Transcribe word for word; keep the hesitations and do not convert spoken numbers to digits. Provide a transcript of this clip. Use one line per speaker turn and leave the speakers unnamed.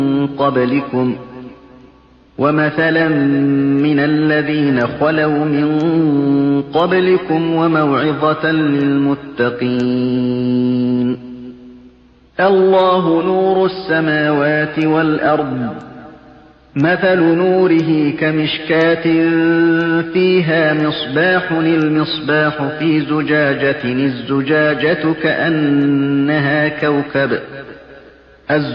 قبلكم ومثلا من الذين خلوا من قبلكم وموعظة للمتقين. الله نور السماوات والأرض، مثل نوره كمشكاة فيها مصباح، المصباح في زجاجة، الزجاجة كأنها كوكب